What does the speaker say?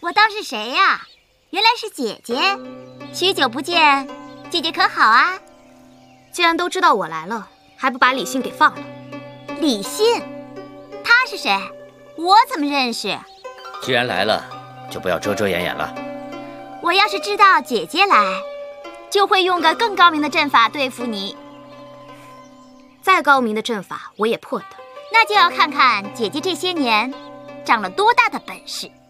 我当是谁呀？原来是姐姐，许久不见，姐姐可好啊？ 既然都知道我来了，还不把李信给放了？ 李信，他是谁？我怎么认识？ 既然来了，就不要遮遮掩掩了。 我要是知道姐姐来，就会用个更高明的阵法对付你。 再高明的阵法，我也破得。 那就要看看姐姐这些年长了多大的本事。